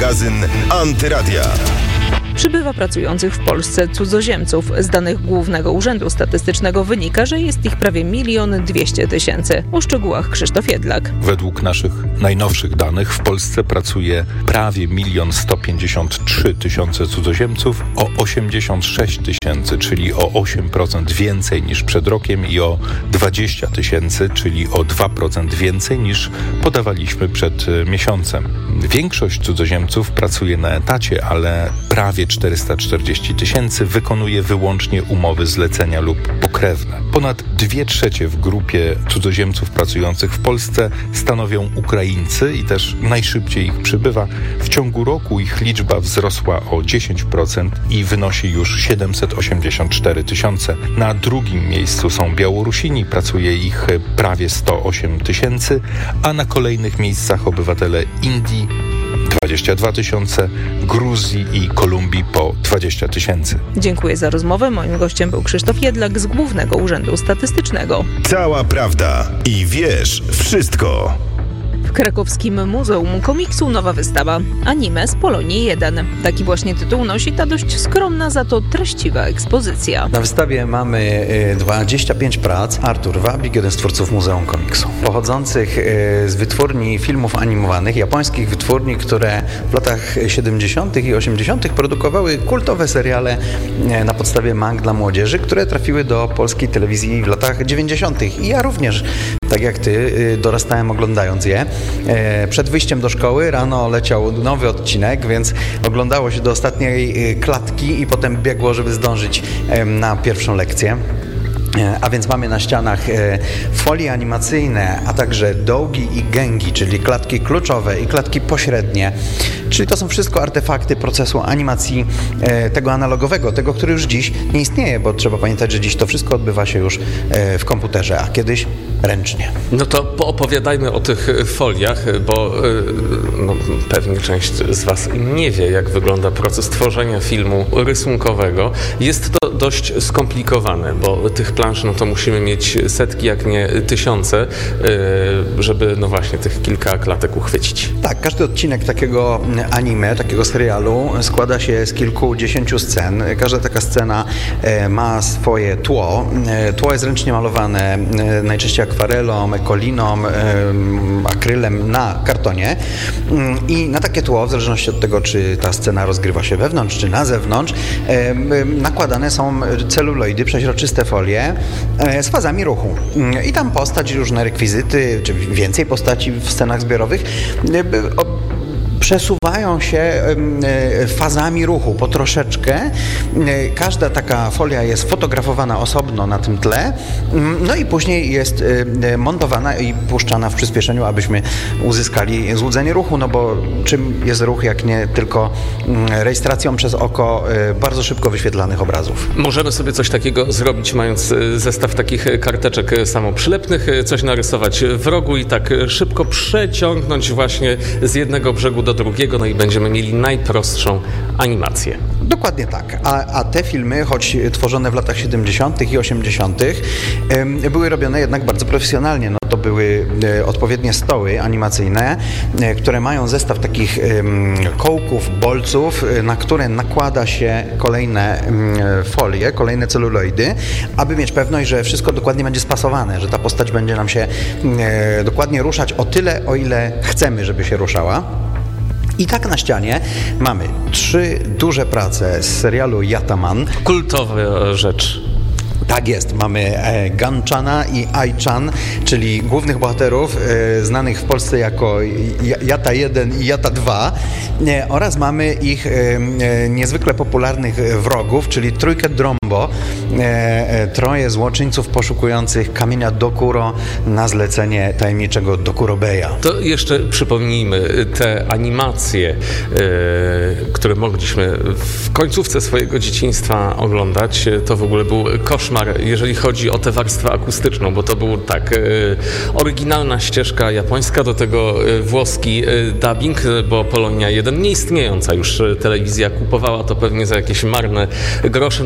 Magazyn Antyradia. Przybywa pracujących w Polsce cudzoziemców. Z danych Głównego Urzędu Statystycznego wynika, że jest ich prawie 1 200 000. O szczegółach Krzysztof Jedlak. Według naszych najnowszych danych w Polsce pracuje prawie 1 153 000 cudzoziemców, o 86 000, czyli o 8% więcej niż przed rokiem i o 20 000, czyli o 2% więcej niż podawaliśmy przed miesiącem. Większość cudzoziemców pracuje na etacie, ale prawie 440 000 wykonuje wyłącznie umowy zlecenia lub pokrewne. Ponad 2/3 w grupie cudzoziemców pracujących w Polsce stanowią Ukraińcy i też najszybciej ich przybywa. W ciągu roku ich liczba wzrosła o 10% i wynosi już 784 000. Na drugim miejscu są Białorusini, pracuje ich prawie 108 000, a na kolejnych miejscach obywatele Indii 22 000, Gruzji i Kolumbii po 20 000. Dziękuję za rozmowę. Moim gościem był Krzysztof Jedlak z Głównego Urzędu Statystycznego. Cała prawda i wiesz wszystko. W krakowskim Muzeum Komiksu nowa wystawa Anime z Polonii 1. Taki właśnie tytuł nosi ta dość skromna, za to treściwa ekspozycja. Na wystawie mamy 25 prac. Artur Wabik, jeden z twórców Muzeum Komiksu, pochodzących z wytwórni filmów animowanych, japońskich wytwórni, które w latach 70. i 80. produkowały kultowe seriale na podstawie mang dla młodzieży, które trafiły do polskiej telewizji w latach 90. I ja również, tak jak ty, dorastałem oglądając je. Przed wyjściem do szkoły rano leciał nowy odcinek, więc oglądało się do ostatniej klatki i potem biegło, żeby zdążyć na pierwszą lekcję. A więc mamy na ścianach folie animacyjne, a także dołgi i gęgi, czyli klatki kluczowe i klatki pośrednie. Czyli to są wszystko artefakty procesu animacji tego analogowego, tego, który już dziś nie istnieje, bo trzeba pamiętać, że dziś to wszystko odbywa się już w komputerze, a kiedyś ręcznie. No to poopowiadajmy o tych foliach, bo pewnie część z Was nie wie, jak wygląda proces tworzenia filmu rysunkowego. Jest to dość skomplikowane, bo tych plansz to musimy mieć setki, jak nie tysiące, żeby właśnie tych kilka klatek uchwycić. Tak, każdy odcinek takiego anime, takiego serialu składa się z kilkudziesięciu scen. Każda taka scena ma swoje tło. Tło jest ręcznie malowane, najczęściej akwarelą, ekoliną, akrylem na kartonie i na takie tło, w zależności od tego, czy ta scena rozgrywa się wewnątrz, czy na zewnątrz, nakładane są celuloidy, przeźroczyste folie z fazami ruchu. I tam postać, różne rekwizyty, czy więcej postaci w scenach zbiorowych przesuwają się fazami ruchu po troszeczkę. Każda taka folia jest fotografowana osobno na tym tle, no i później jest montowana i puszczana w przyspieszeniu, abyśmy uzyskali złudzenie ruchu, no bo czym jest ruch, jak nie tylko rejestracją przez oko bardzo szybko wyświetlanych obrazów. Możemy sobie coś takiego zrobić, mając zestaw takich karteczek samoprzylepnych, coś narysować w rogu i tak szybko przeciągnąć właśnie z jednego brzegu do drugiego, no i będziemy mieli najprostszą animację. Dokładnie tak. A te filmy, choć tworzone w latach 70. i 80., były robione jednak bardzo profesjonalnie. No to były odpowiednie stoły animacyjne, które mają zestaw takich kołków, bolców, na które nakłada się kolejne folie, kolejne celuloidy, aby mieć pewność, że wszystko dokładnie będzie spasowane, że ta postać będzie nam się dokładnie ruszać o tyle, o ile chcemy, żeby się ruszała. I tak na ścianie mamy 3 duże prace z serialu Yataman. Kultowa rzecz. Tak jest, mamy Ganchana i Ai-chan, czyli głównych bohaterów znanych w Polsce jako Yata 1 i Yata 2 oraz mamy ich niezwykle popularnych wrogów, czyli trójkę Drombo, troje złoczyńców poszukujących kamienia Dokuro na zlecenie tajemniczego Dokurobeja. To jeszcze przypomnijmy te animacje, które mogliśmy w końcówce swojego dzieciństwa oglądać. To w ogóle był koszmar, jeżeli chodzi o tę warstwę akustyczną, bo to był oryginalna ścieżka japońska, do tego włoski dubbing, bo Polonia 1 nieistniejąca już telewizja kupowała to pewnie za jakieś marne grosze, no i jeszcze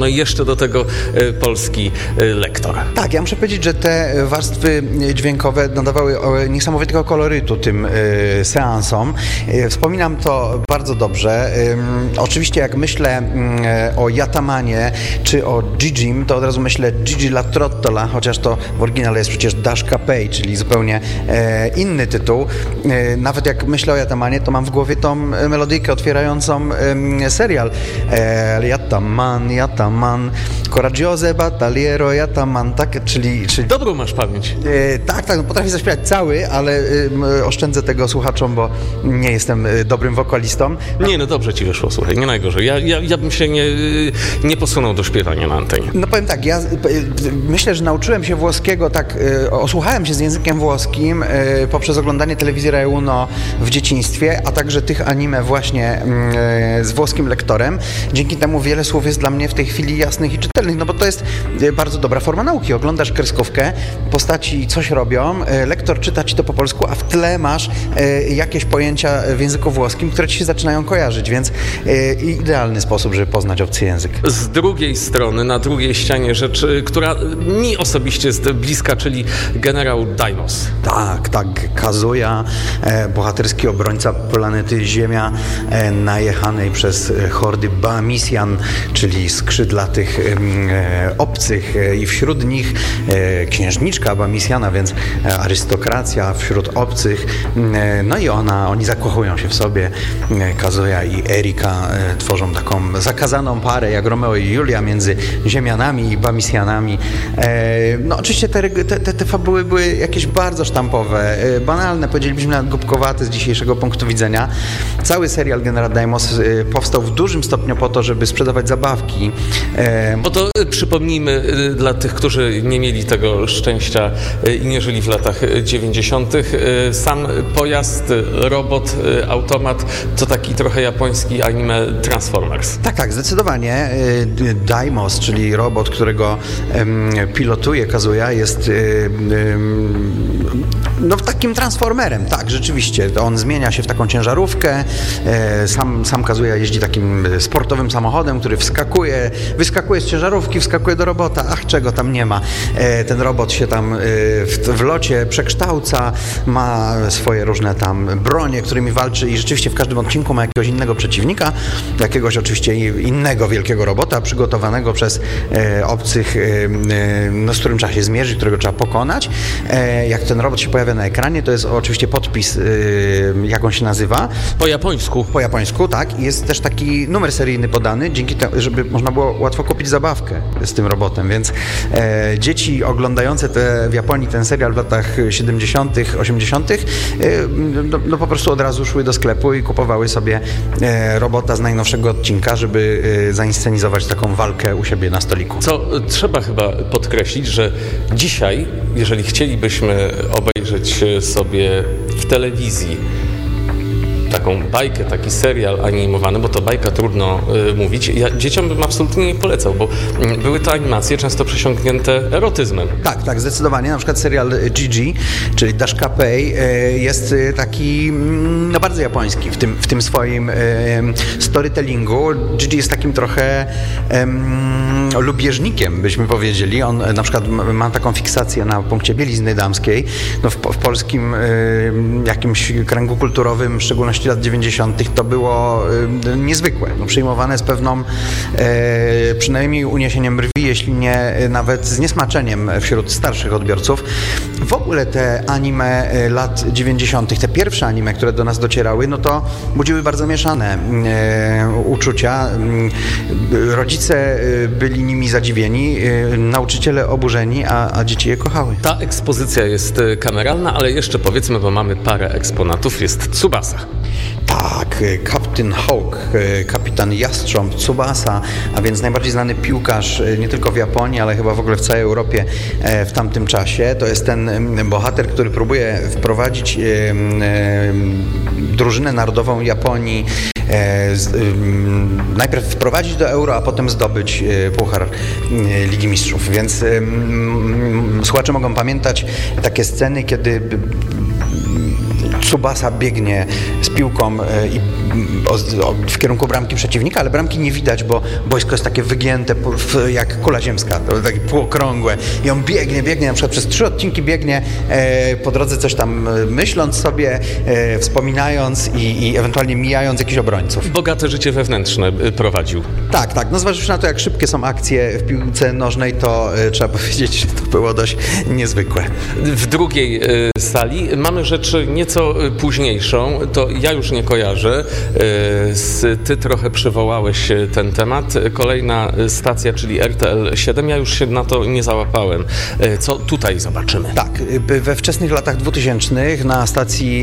do tego polski lektor. Tak, ja muszę powiedzieć, że te warstwy dźwiękowe nadawały niesamowitego kolorytu tym seansom. Wspominam to bardzo dobrze. Oczywiście jak myślę o Yatamanie czy o Gigim, to od razu myślę Gigi la Trottola, chociaż to w oryginale jest przecież Dash Capei, czyli zupełnie inny tytuł. Nawet jak myślę o Yatamanie, to mam w głowie tą melodyjkę otwierającą serial. Yataman, coraggioso battaliero Yataman, tak? Czyli... Dobrą masz pamięć. Tak, no potrafię zaśpiewać cały, ale oszczędzę tego słuchaczom, bo nie jestem dobrym wokalistą. Nie, no dobrze ci wyszło, słuchaj, nie najgorzej. Ja bym się nie posunął do śpiewania na antenie. No powiem tak, ja myślę, że nauczyłem się włoskiego, tak, osłuchałem się z językiem włoskim poprzez oglądanie telewizji Rai Uno w dzieciństwie, a także tych anime właśnie z włoskim lektorem. Dzięki temu wiele słów jest dla mnie w tej chwili jasnych i czytelnych, no bo to jest bardzo dobra forma nauki. Oglądasz kreskówkę, postaci coś robią, lektor czyta ci to po polsku, a w tle masz jakieś pojęcia w języku włoskim, które ci się zaczynają kojarzyć, więc idealny sposób, żeby poznać obcy język. Z drugiej strony, na drugiej ścianie rzecz, która mi osobiście jest bliska, czyli generał Daimos. Tak, Kazuya, bohaterski obrońca planety Ziemia, najechanej przez hordy Baamisjan, czyli skrzydlatych obcych i wśród nich księżniczka Baamisjana, więc arystokracja wśród obcych. No i oni zakochują się w sobie. Kazuya i Erika tworzą taką zakazaną parę, jak Romeo i Julia między Ziemianami i Baamisjanami. No oczywiście te fabuły były jakieś bardzo sztampowe, banalne, powiedzielibyśmy nawet głupkowate z dzisiejszego punktu widzenia. Cały serial Generał Daimos powstał w dużym stopniu po to, żeby sprzedawać zabawki. Bo to przypomnijmy dla tych, którzy nie mieli tego szczęścia i nie żyli w latach 90. Sam pojazd, robot, automat to taki trochę japoński anime Transformers. Tak, zdecydowanie. Daimos, czyli robot, którego pilotuje Kazuya, jest takim transformerem. Tak, rzeczywiście. On zmienia się w taką ciężarówkę. Sam Kazuya jeździ takim sportowym samochodem, który wyskakuje z ciężarówki, wskakuje do robota. Ach, czego tam nie ma. Ten robot się tam w locie przekształca, ma swoje różne tam bronie, którymi walczy i rzeczywiście w każdym odcinku ma jakiegoś innego przeciwnika, jakiegoś oczywiście innego wielkiego robota przygotowanego przez obcych, z którym trzeba się zmierzyć, którego trzeba pokonać. Jak ten robot się pojawia na ekranie, to jest oczywiście podpis, jak on się nazywa. Po japońsku. Po japońsku, tak. I jest też taki numer seryjny podany, dzięki temu, żeby można było łatwo kupić zabawkę z tym robotem, więc dzieci oglądające w Japonii ten serial w latach 70., 80., po prostu od razu szły do sklepu i kupowały sobie robota z najnowszego odcinka, żeby zainscenizować taką walkę u siebie na stoliku. Co trzeba chyba podkreślić, że dzisiaj, jeżeli chcielibyśmy obejrzeć sobie w telewizji taką bajkę, taki serial animowany, bo to bajka trudno mówić, ja dzieciom bym absolutnie nie polecał, bo były to animacje często przesiąknięte erotyzmem. Tak, zdecydowanie. Na przykład serial Gigi, czyli Dash Capei, jest taki bardzo japoński w tym swoim storytellingu. Gigi jest takim trochę lubieżnikiem, byśmy powiedzieli. On na przykład ma taką fiksację na punkcie bielizny damskiej. W polskim jakimś kręgu kulturowym, w szczególności lat 90. to było niezwykłe. Przyjmowane z pewną przynajmniej uniesieniem brwi, jeśli nie nawet zniesmaczeniem wśród starszych odbiorców. W ogóle te anime lat 90., te pierwsze anime, które do nas docierały, to budziły bardzo mieszane uczucia. Rodzice byli nimi zadziwieni, nauczyciele oburzeni, a dzieci je kochały. Ta ekspozycja jest kameralna, ale jeszcze powiedzmy, bo mamy parę eksponatów, jest Tsubasa. Tak, Captain Hawk, kapitan Jastrząb, Tsubasa, a więc najbardziej znany piłkarz nie tylko w Japonii, ale chyba w ogóle w całej Europie w tamtym czasie. To jest ten bohater, który próbuje wprowadzić drużynę narodową Japonii, najpierw wprowadzić do euro, a potem zdobyć puchar Ligi Mistrzów. Więc słuchacze mogą pamiętać takie sceny, kiedy Tsubasa biegnie z piłką w kierunku bramki przeciwnika, ale bramki nie widać, bo boisko jest takie wygięte jak kula ziemska, takie półokrągłe i on biegnie, na przykład przez 3 odcinki biegnie, po drodze coś tam myśląc sobie, wspominając i ewentualnie mijając jakichś obrońców. Bogate życie wewnętrzne prowadził. Tak, no zważywszy na to, jak szybkie są akcje w piłce nożnej, to trzeba powiedzieć, że to było dość niezwykłe. W drugiej sali mamy rzecz nieco późniejszą, to ja już nie kojarzę. Ty trochę przywołałeś ten temat. Kolejna stacja, czyli RTL 7, ja już się na to nie załapałem. Co tutaj zobaczymy? Tak, we wczesnych latach 2000 na stacji,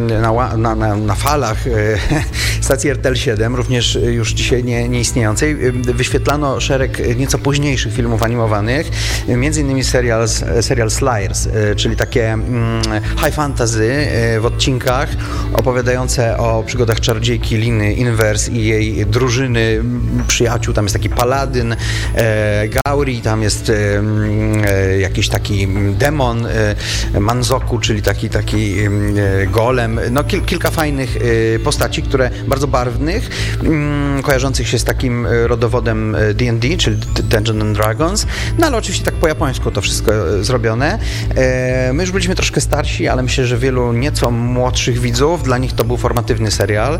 na falach stacji RTL 7, również już dzisiaj nieistniejącej, wyświetlano szereg nieco późniejszych filmów animowanych, między innymi serial Slayers, czyli takie high fantasy w odcinkach opowiadające o przygodach czarodziejki Liny Inverse i jej drużyny przyjaciół. Tam jest taki paladyn Gauri, tam jest jakiś taki demon Manzoku, czyli taki golem. No kilka fajnych postaci, które bardzo barwnych, kojarzących się z takim rodowodem D&D, czyli Dungeons and Dragons. No ale oczywiście tak po japońsku to wszystko zrobione. My już byliśmy troszkę starsi, ale myślę, że wielu nieco młodszych widzów, dla nich to był formatywny serial.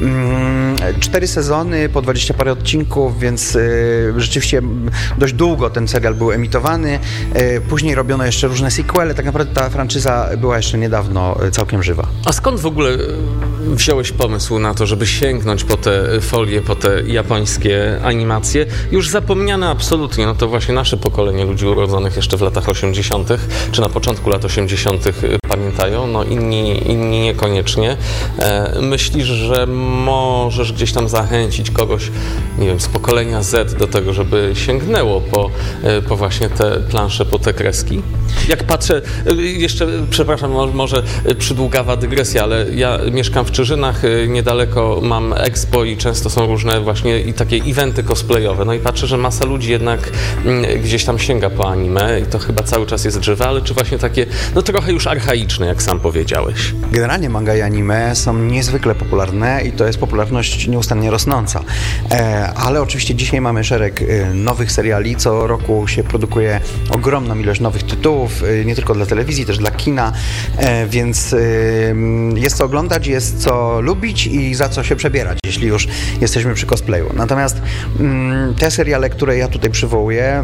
4 sezony, po 20 parę odcinków, więc rzeczywiście dość długo ten serial był emitowany. Później robiono jeszcze różne sequele. Tak naprawdę ta franczyza była jeszcze niedawno całkiem żywa. A skąd w ogóle wziąłeś pomysł na to, żeby sięgnąć po te folie, po te japońskie animacje? Już zapomniane absolutnie, no to właśnie nasze pokolenie ludzi urodzonych jeszcze w latach 80., czy na początku lat 80. pamiętają, no inni niekoniecznie. Myślisz, że możesz gdzieś tam zachęcić kogoś, nie wiem, z pokolenia Z do tego, żeby sięgnęło po właśnie te plansze, po te kreski? Jak patrzę, jeszcze, przepraszam, może przydługawa dygresja, ale ja mieszkam w Czyżynach, niedaleko mam Expo i często są różne właśnie i takie eventy cosplayowe. No i patrzę, że masa ludzi jednak gdzieś tam sięga po anime i to chyba cały czas jest żywe, ale czy właśnie takie, no trochę już archaiczne, jak sam powiedziałeś. Generalnie manga i anime są niezwykle popularne i to jest popularność nieustannie rosnąca. Ale oczywiście dzisiaj mamy szereg nowych seriali, co roku się produkuje ogromną ilość nowych tytułów, nie tylko dla telewizji, też dla kina, więc jest co oglądać, jest co lubić i za co się przebierać, jeśli już jesteśmy przy cosplayu. Natomiast te seriale, które ja tutaj przywołuję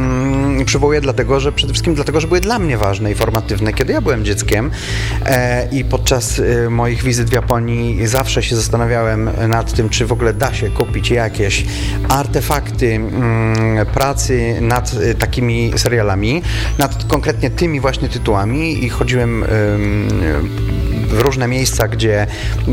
przede wszystkim dlatego, że były dla mnie ważne i formatywne, kiedy ja byłem dzieckiem i podczas moich wizyt w Japonii zawsze się zastanawiałem nad tym, czy w ogóle da się kupić jakieś artefakty pracy nad takimi serialami, nad konkretnie tymi właśnie tytułami i chodziłem w różne miejsca, gdzie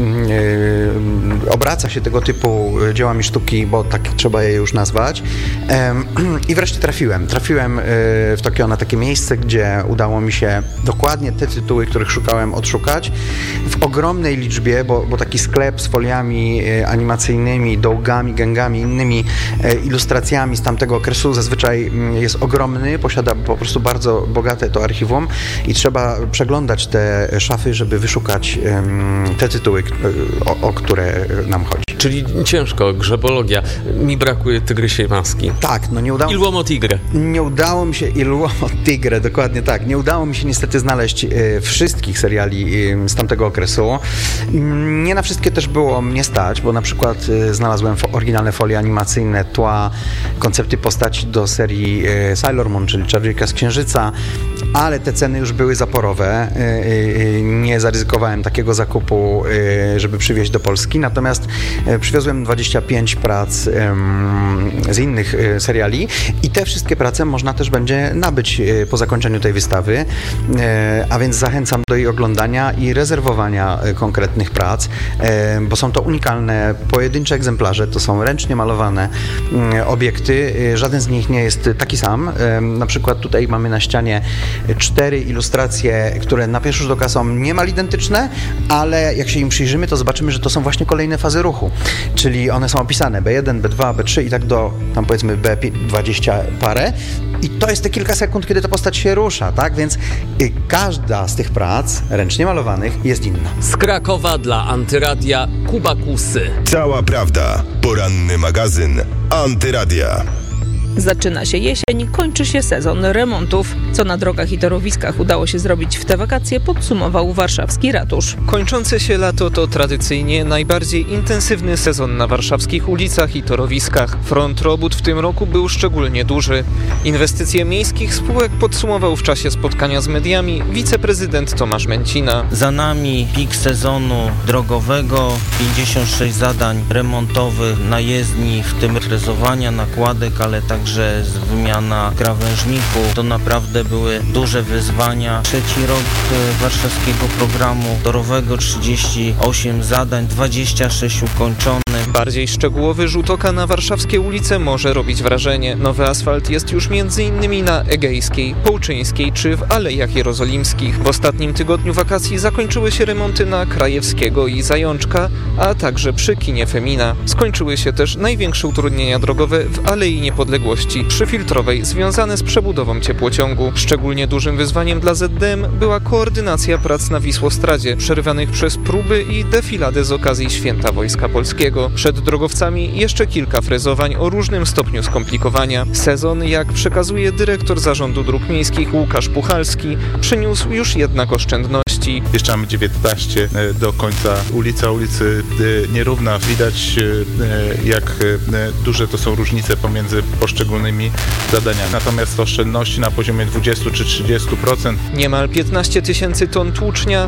obraca się tego typu dziełami sztuki, bo tak trzeba je już nazwać. I wreszcie trafiłem w Tokio na takie miejsce, gdzie udało mi się dokładnie te tytuły, których szukałem, odszukać w ogromnej liczbie, bo taki sklep z foliami animacyjnymi, dołgami, gęgami, innymi ilustracjami z tamtego okresu zazwyczaj jest ogromny, posiada po prostu bardzo bogate to archiwum i trzeba przeglądać te szafy, żeby wyszukać te tytuły, o które nam chodzi. Czyli ciężko, grzebologia. Mi brakuje Tygrysiej Maski. Tak, no nie udało Il Uomo Tigre. Nie udało mi się Il Uomo Tigre, dokładnie tak. Nie udało mi się niestety znaleźć wszystkich seriali z tamtego okresu. Nie na wszystkie też było mnie stać, bo na przykład znalazłem oryginalne folie animacyjne, tła, koncepty postaci do serii Sailor Moon, czyli Czarodziejka z Księżyca, ale te ceny już były zaporowe. Nie zaryzykowałem takiego zakupu, żeby przywieźć do Polski, natomiast przywiozłem 25 prac z innych seriali i te wszystkie prace można też będzie nabyć po zakończeniu tej wystawy, a więc zachęcam do jej oglądania i rezerwowania konkretnych prac, bo są to unikalne, pojedyncze egzemplarze, to są ręcznie malowane obiekty, żaden z nich nie jest taki sam. Na przykład tutaj mamy na ścianie 4 ilustracje, które na pierwszy rzut oka są niemal identyczne, turystyczne, ale jak się im przyjrzymy, to zobaczymy, że to są właśnie kolejne fazy ruchu, czyli one są opisane B1, B2, B3 i tak do tam powiedzmy B20 parę i to jest te kilka sekund, kiedy ta postać się rusza, tak? Więc każda z tych prac ręcznie malowanych jest inna. Z Krakowa dla Antyradia Kuba Kusy. Cała prawda. Poranny magazyn Antyradia. Zaczyna się jesień, kończy się sezon remontów. Co na drogach i torowiskach udało się zrobić w te wakacje, podsumował warszawski ratusz. Kończące się lato to tradycyjnie najbardziej intensywny sezon na warszawskich ulicach i torowiskach. Front robót w tym roku był szczególnie duży. Inwestycje miejskich spółek podsumował w czasie spotkania z mediami wiceprezydent Tomasz Męcina. Za nami pik sezonu drogowego, 56 zadań remontowych na jezdni, w tym frezowania, nakładek, ale także wymiana krawężników. To naprawdę były duże wyzwania. Trzeci rok warszawskiego programu torowego, 38 zadań, 26 ukończonych. Bardziej szczegółowy rzut oka na warszawskie ulice może robić wrażenie. Nowy asfalt jest już m.in. na Egejskiej, Połczyńskiej czy w Alejach Jerozolimskich. W ostatnim tygodniu wakacji zakończyły się remonty na Krajewskiego i Zajączka, a także przy kinie Femina. Skończyły się też największe utrudnienia drogowe w Alei Niepodległości przyfiltrowej związane z przebudową ciepłociągu. Szczególnie dużym wyzwaniem dla ZDM była koordynacja prac na Wisłostradzie, przerywanych przez próby i defiladę z okazji Święta Wojska Polskiego. Przed drogowcami jeszcze kilka frezowań o różnym stopniu skomplikowania. Sezon, jak przekazuje dyrektor Zarządu Dróg Miejskich Łukasz Puchalski, przyniósł już jednak oszczędności. Jeszcze mamy 19 do końca ulica ulicy nierówna. Widać, jak duże to są różnice pomiędzy poszczególnymi zadaniami. Natomiast oszczędności na poziomie 20 czy 30%. Niemal 15 tysięcy ton tłucznia,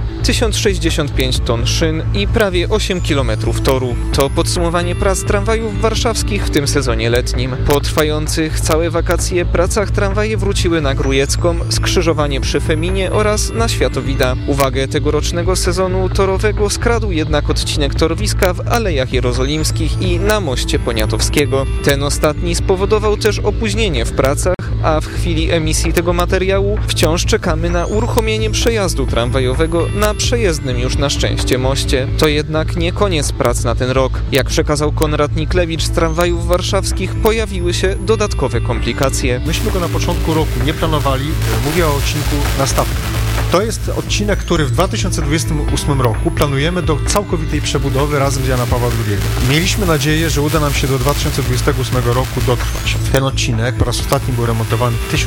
1065 ton szyn i prawie 8 kilometrów toru. To podsumowanie prac tramwajów warszawskich w tym sezonie letnim. Po trwających całe wakacje pracach tramwaje wróciły na Grujecką, skrzyżowanie przy Feminie oraz na Światowida. Uwagę tegorocznego sezonu torowego skradł jednak odcinek torowiska w Alejach Jerozolimskich i na moście Poniatowskiego. Ten ostatni spowodował też opóźnienie w pracach, a w chwili emisji tego materiału wciąż czekamy na uruchomienie przejazdu tramwajowego na przejezdnym już na szczęście moście. To jednak nie koniec prac na ten rok. Jak przekazał Konrad Niklewicz z tramwajów warszawskich, pojawiły się dodatkowe komplikacje. Myśmy go na początku roku nie planowali, mówię o odcinku nastawnym. To jest odcinek, który w 2028 roku planujemy do całkowitej przebudowy razem z Jana Pawła II. Mieliśmy nadzieję, że uda nam się do 2028 roku dotrwać. Ten odcinek po raz ostatni był remontowany w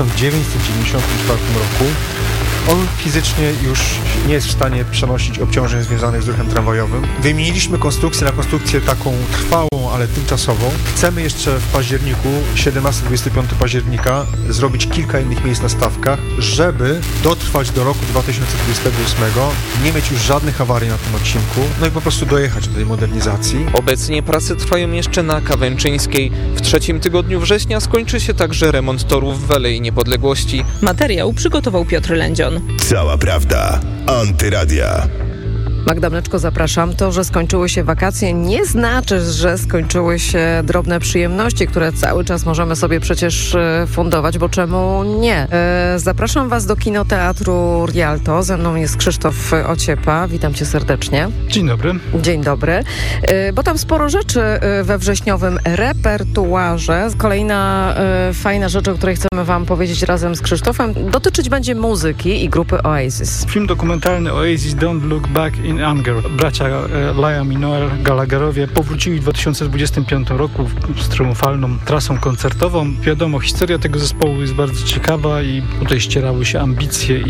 1994 roku. On fizycznie już nie jest w stanie przenosić obciążeń związanych z ruchem tramwajowym. Wymieniliśmy konstrukcję na konstrukcję taką trwałą, ale tymczasową. Chcemy jeszcze w październiku, 17-25 października, zrobić kilka innych miejsc na stawkach, żeby dotrwać do roku 2028, nie mieć już żadnych awarii na tym odcinku, no i po prostu dojechać do tej modernizacji. Obecnie prace trwają jeszcze na Kawęczyńskiej. W trzecim tygodniu września skończy się także remont torów w Alei Niepodległości. Materiał przygotował Piotr Lędzion. Cała prawda. Antyradia. Magda Mleczko, zapraszam. To, że skończyły się wakacje, nie znaczy, że skończyły się drobne przyjemności, które cały czas możemy sobie przecież fundować, bo czemu nie? Zapraszam Was do Kinoteatru Rialto. Ze mną jest Krzysztof Ociepa. Witam Cię serdecznie. Dzień dobry. Dzień dobry. Bo tam sporo rzeczy we wrześniowym repertuarze. Kolejna fajna rzecz, o której chcemy Wam powiedzieć razem z Krzysztofem, dotyczyć będzie muzyki i grupy Oasis. Film dokumentalny Oasis Don't Look Back in Anger. Bracia Liam i Noel Gallagherowie powrócili w 2025 roku z triumfalną trasą koncertową. Wiadomo, historia tego zespołu jest bardzo ciekawa i tutaj ścierały się ambicje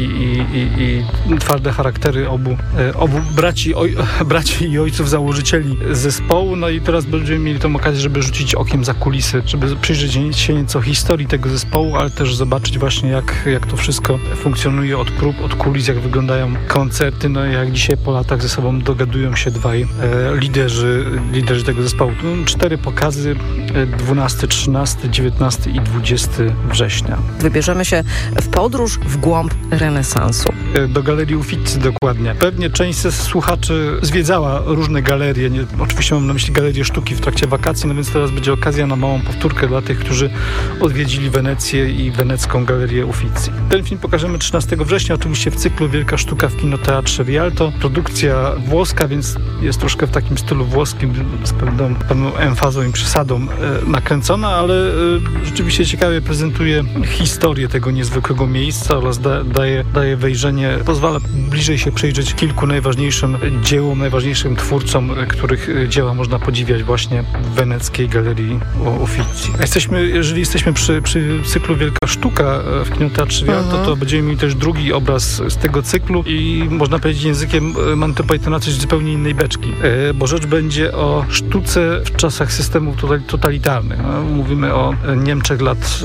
i twarde charaktery obu braci i ojców założycieli zespołu. No i teraz będziemy mieli tą okazję, żeby rzucić okiem za kulisy, żeby przyjrzeć się nieco historii tego zespołu, ale też zobaczyć właśnie jak to wszystko funkcjonuje od prób, od kulis, jak wyglądają koncerty, no i jak dzisiaj po latach ze sobą dogadują się dwaj liderzy tego zespołu. 4 pokazy, 12, 13, 19 i 20 września. Wybierzemy się w podróż w głąb renesansu. Do Galerii Uffizi dokładnie. Pewnie część ze słuchaczy zwiedzała różne galerie. Oczywiście mam na myśli galerię sztuki w trakcie wakacji, no więc teraz będzie okazja na małą powtórkę dla tych, którzy odwiedzili Wenecję i wenecką Galerię Uffizi. Ten film pokażemy 13 września, oczywiście w cyklu Wielka Sztuka w Kinoteatrze Rialto. Produkcja włoska, więc jest troszkę w takim stylu włoskim, z pewną emfazą i przesadą nakręcona, ale rzeczywiście ciekawie prezentuje historię tego niezwykłego miejsca oraz daje wejrzenie, pozwala bliżej się przyjrzeć kilku najważniejszym dziełom, najważniejszym twórcom, których dzieła można podziwiać właśnie w weneckiej Galerii Uffizi. Jeżeli jesteśmy przy cyklu Wielka Sztuka w Kinoteatrze Rialto, to będziemy mieli też drugi obraz z tego cyklu i można powiedzieć językiem Monty Pythona coś zupełnie innej beczki, bo rzecz będzie o sztuce w czasach systemów totalitarnych. Mówimy o Niemczech lat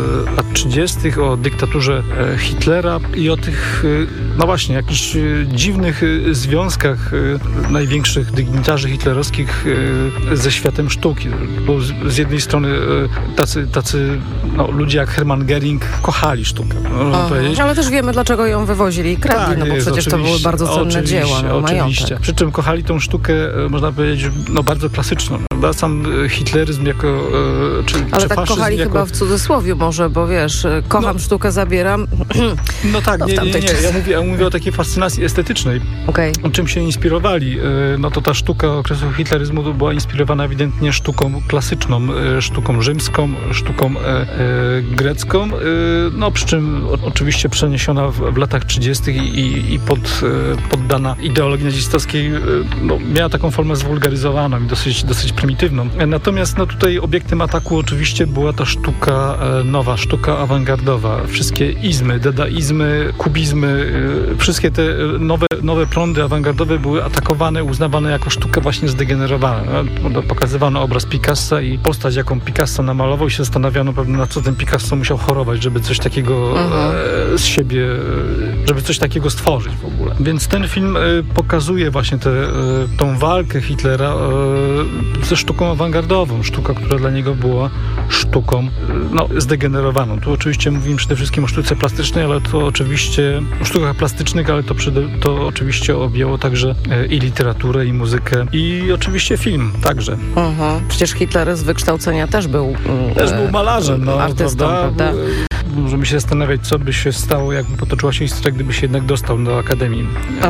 30., o dyktaturze Hitlera i o tych, no właśnie, jakichś dziwnych związkach największych dygnitarzy hitlerowskich ze światem sztuki. Bo z jednej strony tacy ludzie jak Hermann Göring kochali sztukę. Ale też wiemy, dlaczego ją wywozili i kradli, bo przecież to były bardzo cenne dzieła. Oczywiście. Przy czym kochali tą sztukę, można powiedzieć, bardzo klasyczną. Sam hitleryzm jako ale tak kochali chyba w cudzysłowie może, bo wiesz, kocham sztukę, zabieram. No tak, nie. Ja mówię o takiej fascynacji estetycznej. Czym się inspirowali? No to ta sztuka okresu hitleryzmu była inspirowana ewidentnie sztuką klasyczną, sztuką rzymską, sztuką grecką, przy czym oczywiście przeniesiona w latach 30. i poddana ideologii nazistowskiej, miała taką formę zwulgaryzowaną i dosyć prymitywną. Natomiast tutaj obiektem ataku oczywiście była ta sztuka nowa, sztuka awangardowa. Wszystkie izmy, dadaizmy, kubizmy, wszystkie te nowe prądy awangardowe były atakowane, uznawane jako sztuka właśnie zdegenerowana. Pokazywano obraz Picassa i postać, jaką Picasso namalował, i się zastanawiano pewnie, na co ten Picasso musiał chorować, żeby coś takiego z siebie, żeby coś takiego stworzyć w ogóle. Więc ten film pokazuje właśnie tą walkę Hitlera ze sztuką awangardową. Sztuka, która dla niego była sztuką zdegenerowaną. Tu oczywiście mówimy przede wszystkim o sztuce plastycznej, ale to oczywiście o sztukach plastycznych, ale to oczywiście objęło także i literaturę, i muzykę, i oczywiście film także. Przecież Hitler z wykształcenia też był malarzem, artystą, prawda? Możemy się zastanawiać, co by się stało, jakby potoczyła się historia, gdyby się jednak dostał do Akademii.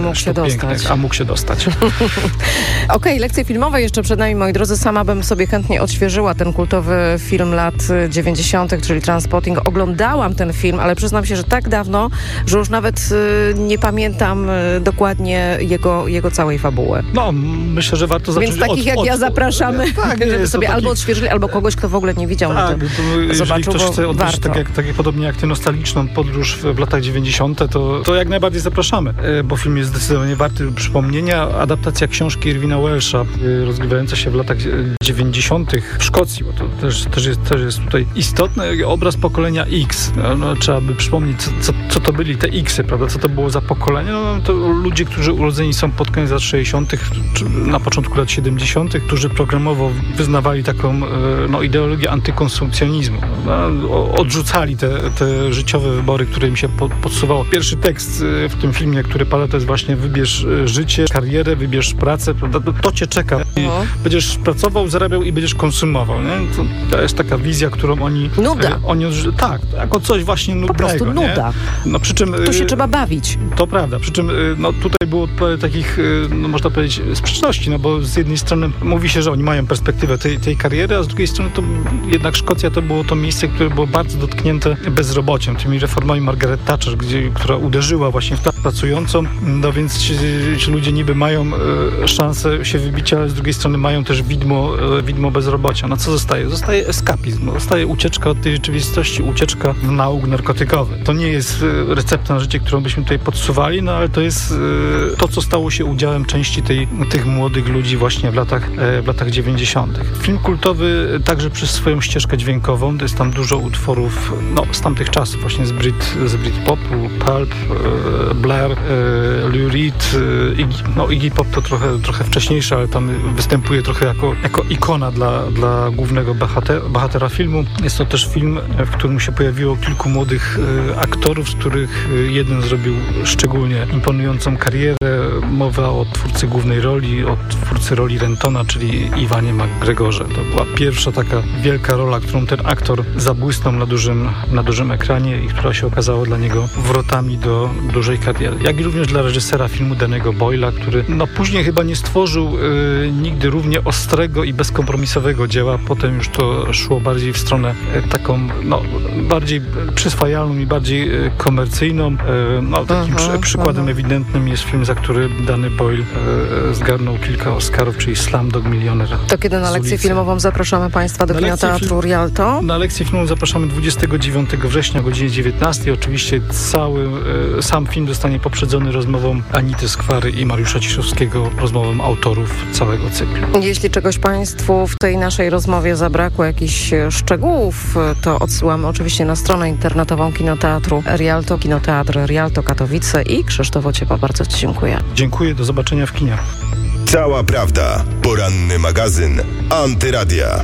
A mógł się dostać. Lekcje filmowe jeszcze przed nami, moi drodzy. Sama bym sobie chętnie odświeżyła ten kultowy film lat 90., czyli Trainspotting. Oglądałam ten film, ale przyznam się, że tak dawno, że już nawet nie pamiętam dokładnie jego całej fabuły. Myślę, że warto zacząć. Więc takich jak ja zapraszamy, żeby sobie albo odświeżyli, albo kogoś, kto w ogóle nie widział, zobaczył, ktoś chce odbyć podobnie jak ty nostalgiczną podróż w latach 90., to jak najbardziej zapraszamy, bo film jest zdecydowanie warty przypomnienia. Adaptacja książki Irwina Welsha, rozgrywająca się w latach 90. w Szkocji, bo to też jest tutaj istotne. Obraz pokolenia X. Trzeba by przypomnieć, co to byli te X-y, prawda? Co to było za pokolenie? To ludzie, którzy urodzeni są pod koniec lat 60., czy na początku lat 70., którzy programowo wyznawali taką ideologię antykonsumpcjonizmu. Odrzucali te życiowe wybory, które im się podsuwało. Pierwszy tekst w tym filmie, który pada, to jest właśnie: wybierz życie, karierę, wybierz pracę, prawda? To cię czeka. Będziesz pracował, zarabiał i będziesz konsumował. Nie? To jest taka wizja, którą oni... Nuda. Tak, jako coś właśnie nudnego. Po prostu nuda. Przy czym, tu się trzeba bawić. To prawda. Przy czym tutaj było takich, można powiedzieć, sprzeczności, bo z jednej strony mówi się, że oni mają perspektywę tej kariery, a z drugiej strony to jednak Szkocja to było to miejsce, które było bardzo dotknięte bezrobociem, tymi reformami Margaret Thatcher, która uderzyła właśnie w klasę pracującą, więc ci ludzie niby mają szansę się wybić, ale z drugiej strony mają też widmo bezrobocia. Co zostaje? Zostaje eskapizm, zostaje ucieczka od tej rzeczywistości, ucieczka w nauk narkotykowy. To nie jest recepta na życie, którą byśmy tutaj podsuwali, ale to jest to, co stało się udziałem części tych młodych ludzi właśnie w latach 90. Film kultowy także przez swoją ścieżkę dźwiękową, to jest tam dużo utworów z tamtych czasów, właśnie z Britpopu, Pulp, Blair, Lou Reed, Iggy Pop to trochę wcześniejsze, ale tam występuje trochę jako ikona dla głównego bohatera filmu. Jest to też film, w którym się pojawiło kilku młodych aktorów, z których jeden zrobił szczególnie imponującą karierę. Mowa o twórcy głównej roli, o twórcy roli Rentona, czyli Iwanie McGregorze. To była pierwsza taka wielka rola, którą ten aktor zabłysnął na dużym ekranie i która się okazała dla niego wrotami do dużej kariery. Jak i również dla reżysera filmu Danny'ego Boyla, który później chyba nie stworzył nigdy równie ostrego i bezkompromisowego dzieła. Potem już to szło bardziej w stronę taką bardziej przyswajalną i bardziej komercyjną. Takim przykładem ewidentnym jest film, za który Danny Boyle zgarnął kilka Oscarów, czyli Slumdog Millionaire. To kiedy na lekcję filmową zapraszamy Państwa do Kinoteatru Rialto? Na lekcję filmową zapraszamy 29 września o godzinie 19. Oczywiście sam film zostanie poprzedzony rozmową Anity Skwary i Mariusza Ciszowskiego, rozmową autorów całego cyklu. Jeśli czegoś Państwu w tej naszej rozmowie zabrakło, jakichś szczegółów, to odsyłamy oczywiście na stronę internetową Kinoteatru Rialto, Kinoteatr Rialto Katowice i Krzysztof Ociepa. Bardzo Ci dziękuję. Dziękuję, do zobaczenia w kinie. Cała prawda. Poranny magazyn Antyradia.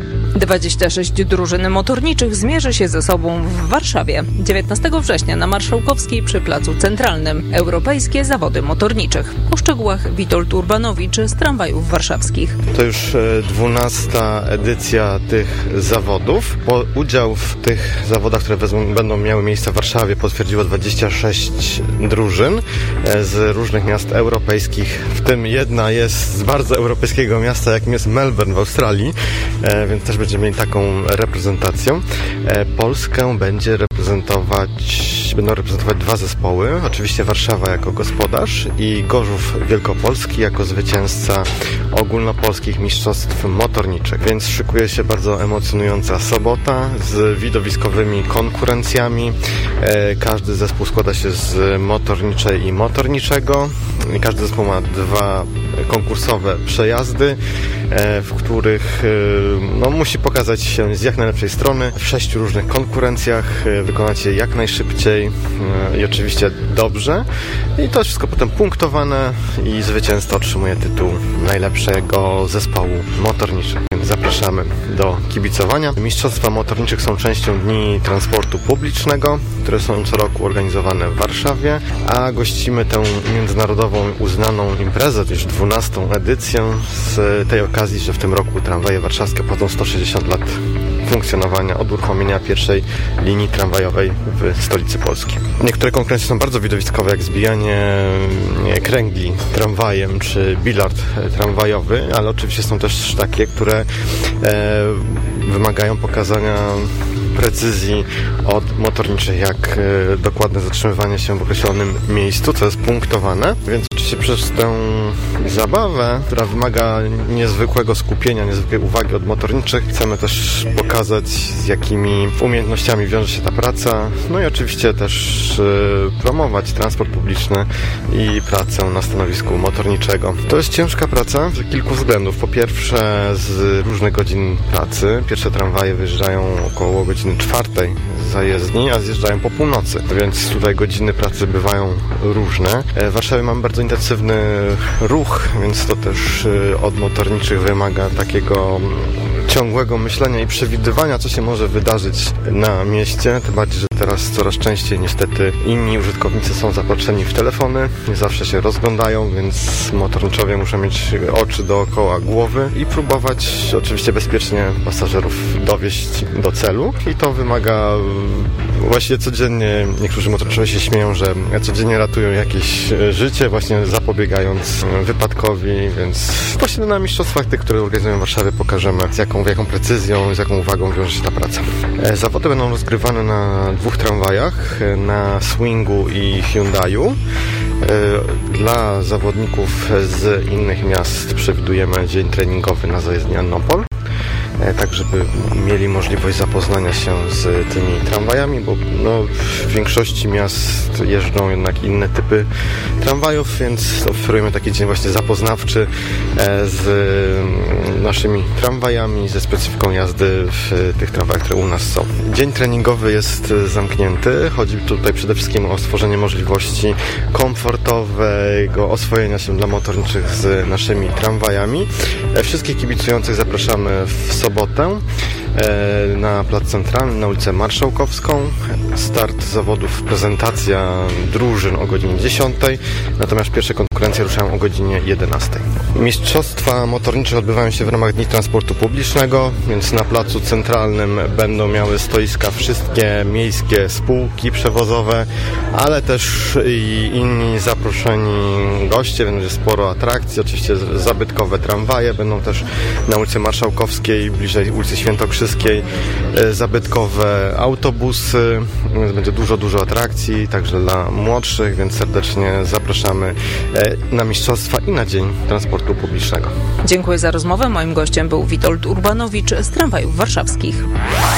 26 drużyn motorniczych zmierzy się ze sobą w Warszawie 19 września na Marszałkowskiej przy Placu Centralnym. Europejskie zawody motorniczych. O szczegółach Witold Urbanowicz z Tramwajów Warszawskich. To już 12. edycja tych zawodów. Udział w tych zawodach, które będą miały miejsce w Warszawie, potwierdziło 26 drużyn z różnych miast europejskich. W tym jedna jest z bardzo europejskiego miasta, jakim jest Melbourne w Australii, więc też będziemy mieli taką reprezentację. Polskę będą reprezentować dwa zespoły. Oczywiście Warszawa jako gospodarz i Gorzów Wielkopolski jako zwycięzca ogólnopolskich mistrzostw motorniczych. Więc szykuje się bardzo emocjonująca sobota z widowiskowymi konkurencjami. Każdy zespół składa się z motorniczej i motorniczego. Każdy zespół ma dwa konkursowe przejazdy, w których musi pokazać się z jak najlepszej strony w 6 różnych konkurencjach, wykonać je jak najszybciej i oczywiście dobrze. I to wszystko potem punktowane i zwycięzca otrzymuje tytuł najlepszego zespołu motorniczego. Więc zapraszamy do kibicowania. Mistrzostwa motorniczych są częścią Dni Transportu Publicznego, które są co roku organizowane w Warszawie, a gościmy tę międzynarodową uznaną imprezę, już 12. edycję z tej okazji, że w tym roku tramwaje warszawskie obchodzą 160 lat funkcjonowania od uruchomienia pierwszej linii tramwajowej w stolicy Polski. Niektóre konkurencje są bardzo widowiskowe, jak zbijanie kręgli tramwajem czy bilard tramwajowy, ale oczywiście są też takie, które wymagają pokazania precyzji od motorniczych, jak dokładne zatrzymywanie się w określonym miejscu, co jest punktowane. Więc oczywiście przez tę zabawę, która wymaga niezwykłego skupienia, niezwykłej uwagi od motorniczych, chcemy też pokazać, z jakimi umiejętnościami wiąże się ta praca. No i oczywiście też promować transport publiczny i pracę na stanowisku motorniczego. To jest ciężka praca z kilku względów. Po pierwsze, z różnych godzin pracy. Pierwsze tramwaje wyjeżdżają około godziny 4 z zajezdni, a zjeżdżają po północy, więc tutaj godziny pracy bywają różne. W Warszawie mamy bardzo intensywny ruch, więc to też od motorniczych wymaga takiego ciągłego myślenia i przewidywania, co się może wydarzyć na mieście, tym bardziej, że teraz coraz częściej niestety inni użytkownicy są zapatrzeni w telefony, nie zawsze się rozglądają, więc motorniczowie muszą mieć oczy dookoła głowy i próbować oczywiście bezpiecznie pasażerów dowieźć do celu i to wymaga właściwie codziennie, niektórzy motorniczowie się śmieją, że codziennie ratują jakieś życie, właśnie zapobiegając wypadkowi, więc właśnie na mistrzostwach tych, które organizują w Warszawie, pokażemy z jaką precyzją, z jaką uwagą wiąże się ta praca. Zawody będą rozgrywane na 2 tramwajach, na Swingu i Hyundaiu. Dla zawodników z innych miast przewidujemy dzień treningowy na zajezdni Annopol. tak żeby mieli możliwość zapoznania się z tymi tramwajami, bo w większości miast jeżdżą jednak inne typy tramwajów, więc oferujemy taki dzień właśnie zapoznawczy z naszymi tramwajami, ze specyfiką jazdy w tych tramwajach, które u nas są. Dzień treningowy jest zamknięty. Chodzi tutaj przede wszystkim o stworzenie możliwości komfortowego oswojenia się dla motorniczych z naszymi tramwajami. Wszystkich kibicujących zapraszamy w sobotę na Plac Centralny, na ulicę Marszałkowską. Start zawodów, prezentacja drużyn o godzinie 10, natomiast pierwsze konkurencje ruszają o godzinie 11. Mistrzostwa motornicze odbywają się w ramach Dni Transportu Publicznego, więc na Placu Centralnym będą miały stoiska wszystkie miejskie spółki przewozowe, ale też i inni zaproszeni goście, będzie sporo atrakcji, oczywiście zabytkowe tramwaje, będą też na ulicy Marszałkowskiej, bliżej ulicy Świętokrzyskiej, zabytkowe autobusy, więc będzie dużo atrakcji, także dla młodszych, więc serdecznie zapraszamy na mistrzostwa i na Dzień Transportu Publicznego. Dziękuję za rozmowę. Moim gościem był Witold Urbanowicz z Tramwajów Warszawskich.